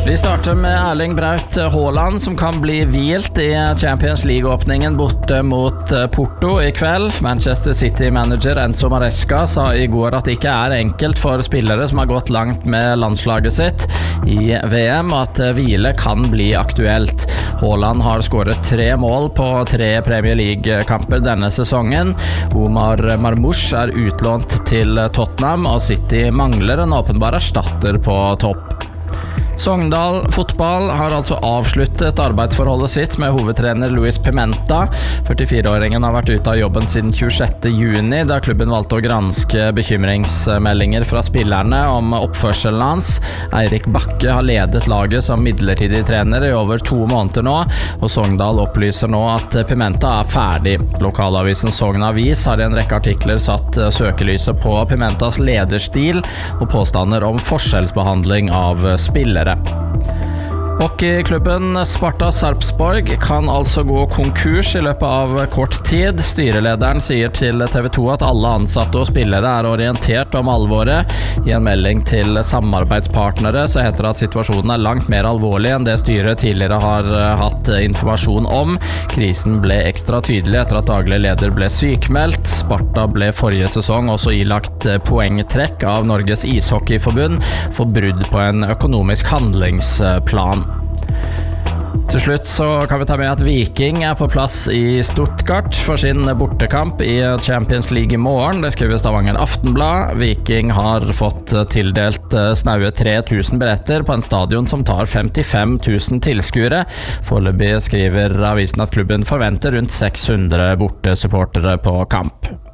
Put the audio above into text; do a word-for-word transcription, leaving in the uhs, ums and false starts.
Vi starter med Erling Braut Haaland, som kan bli hvilt i Champions League-åpningen borte mot Porto i kveld. Manchester City-manager Enzo Maresca sa i går at det ikke er enkelt for spillere som har gått langt med landslaget sitt i V M, og at hvile kan bli aktuelt. Haaland har skåret tre mål på tre Premier League-kamper denne sesongen. Omar Marmoush er utlånt til Tottenham, og City mangler en åpenbar erstatter på topp. Sogndal fotball har altså avsluttet arbeidsforholdet sitt med hovedtrener Luis Pimenta. førtifire-åringen har vært ute av jobben siden tjuesjette juni, da klubben valgte å granske bekymringsmeldinger fra spillerne om oppførselen hans. Eirik Bakke har ledet laget som midlertidig trener i over to måneder nå, og Sogndal opplyser nå at Pimenta er ferdig. Lokalavisen Sogn Avis har i en rekke artikler satt søkelyset på Pimentas lederstil og påstander om forskjellsbehandling av spillere. Hockeyklubben Sparta Sarpsborg kan altså gå konkurs i løpet av kort tid. Styrelederen sier til T V to at alle ansatte og spillere er orientert om alvoret. I en melding til samarbeidspartnere så heter det at situasjonen er langt mer alvorlig enn det styret tidligere har hatt informasjon om. Krisen ble ekstra tydelig etter at daglig leder ble sykmeldt. Sparta ble forrige sesong også ilagt poengtrekk av Norges ishockeyforbund for brudd på en økonomisk handlingsplan. Til slutt så kan vi ta med at Viking er på plass i Stuttgart for sin bortekamp i Champions League i morgen. Det skriver Stavanger Aftenblad. Viking har fått tildelt snaue tre tusen billetter på en stadion som tar femtifem tusen tilskuere. Foreløpig skriver avisen at klubben forventer rundt seks hundre bortesupportere på kamp.